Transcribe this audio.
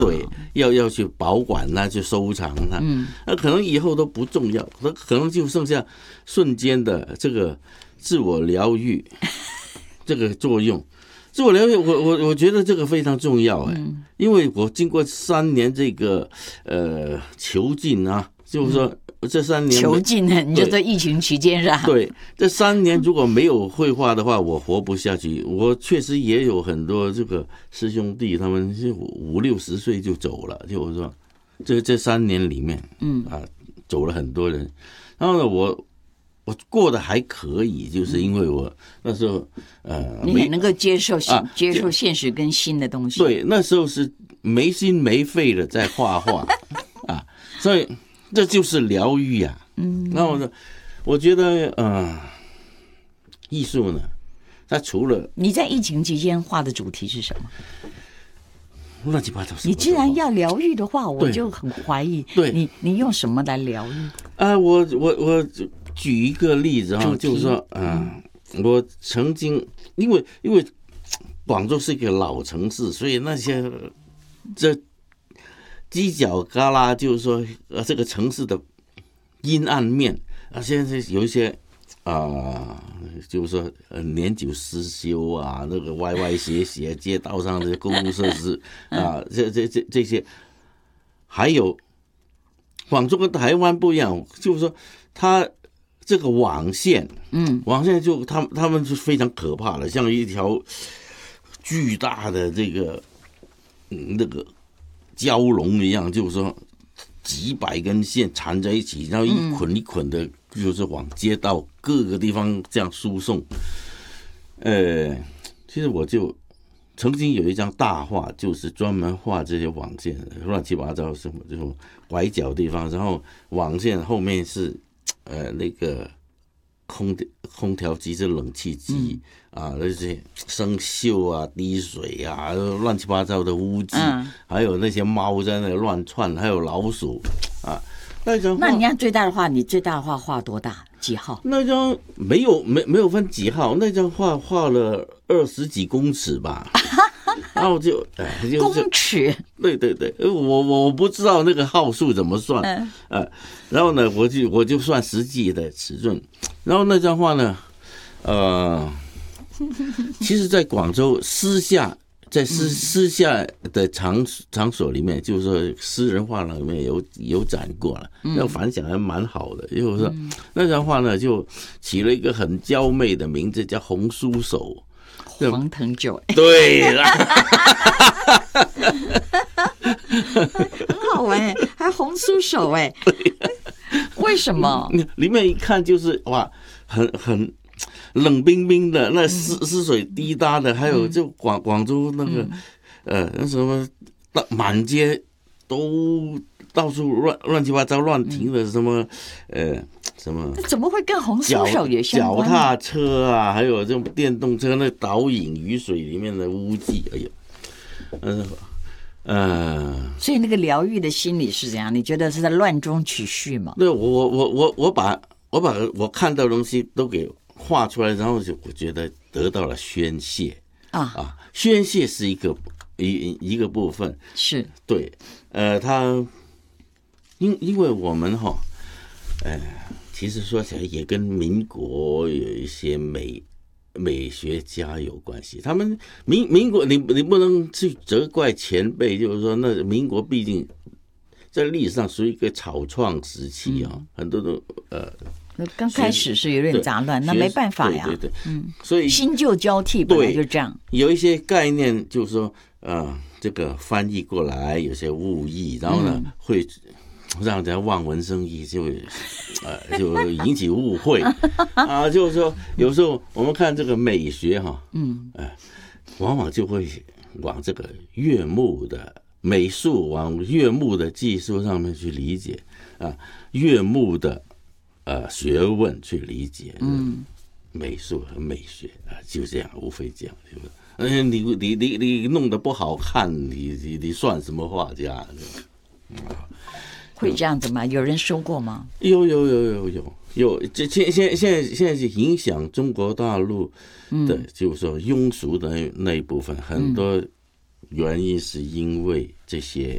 对，要去保管它，去收藏它。那可能以后都不重要，可能就剩下瞬间的这个自我疗愈这个作用。自我疗愈，我觉得这个非常重要因为我经过3年这个囚禁啊，就是说这3年囚禁呢，你就在疫情期间是吧？ 对，这3年如果没有绘画的话，我活不下去。我确实也有很多这个师兄弟，他们是50、60岁就走了，就是说这3年里面，走了很多人。然后呢，我过得还可以，就是因为我那时候你也能够接受现实跟新的东西。 对，那时候是没心没肺的在画画所以这就是疗愈啊。然后呢，我觉得艺术呢，它除了你在疫情期间画的主题是什么？ 乱七八糟。 你既然要疗愈的话，我就很怀疑，你用什么来疗愈？ 我举一个例子就是说，我曾经因为广州是一个老城市，所以那些这犄角旮旯，就是说这个城市的阴暗面现在有一些就是说年久失修啊，那个歪歪斜斜，街道上的公共设施这些，还有广州跟台湾不一样，就是说它这个网线，网线就他们是非常可怕的，像一条巨大的这个那个蛟龙一样，就是说几百根线缠在一起，然后一捆一捆的，就是往街道各个地方这样输送。其实我就曾经有一张大画，就是专门画这些网线，乱七八糟什么这种拐角地方，然后网线后面是那个空调机是冷气机那些生锈啊、滴水啊、乱七八糟的污迹，还有那些猫在那乱窜，还有老鼠那你看最大的画，你最大的画多大？几号？ 那张没有分几号，那张画了20几公尺吧。然后公尺， 对，我不知道那个号数怎么算，然后呢，我就算实际的尺寸，然后那张画呢，其实在广州私下的场所里面，就是说私人画廊里面有展过了，那反响还蛮好的。就是说那张画呢，就起了一个很娇媚的名字，叫红酥手。 黄藤酒， 对啦， 很好玩还红酥手为什么？ 里面一看就是哇，很冷冰冰的，那湿水滴答的，还有就广州那个那什么满街都到处乱七八糟乱停的什么什么？ 怎么会跟红酥手也相关？ 脚踏车啊，还有这种电动车那导引雨水里面的污迹，哎呦， 所以那个疗愈的心理是怎样？你觉得是在乱中取序吗？ 对，我把我看到的东西都给画出来，然后我觉得得到了宣泄宣泄是一个部分， 是对，它因为我们其实说起来也跟民国有一些美学家有关系。他们民国，你不能去责怪前辈，就是说那民国毕竟在历史上属于一个草创时期很多都刚开始是有点杂乱，那没办法呀。 对，所以新旧交替本来就这样。 有一些概念就是说这个翻译过来有些误译，然后呢会让人家望文生义，就引起误会就是说有时候我们看这个美学往往就会往这个悦目的美术，往悦目的技术上面去理解悦目的学问去理解美术和美学就这样，无非这样，是不是？你弄得不好看，你算什么画家？ 会这样子吗？有人说过吗？ 有，这现在是影响中国大陆的，就是说庸俗的那一部分，很多原因是因为这些